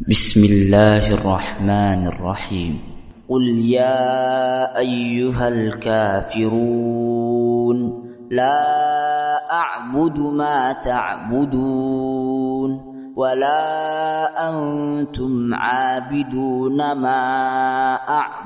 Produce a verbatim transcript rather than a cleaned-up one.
بسم الله الرحمن الرحيم قل يا أيها الكافرون لا أعبد ما تعبدون ولا أنتم عابدون ما أعبد